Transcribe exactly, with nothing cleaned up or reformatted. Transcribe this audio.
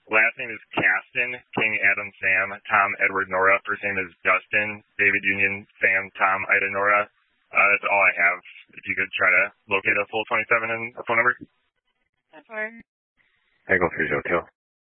Last name is Caston, King, Adam, Sam, Tom, Edward, Nora. First name is Dustin, David, Union, Sam, Tom, Ida, Nora. Uh, that's all I have. If you could try to locate a full twenty-seven and a phone number. That's fine. Eagle three zero two.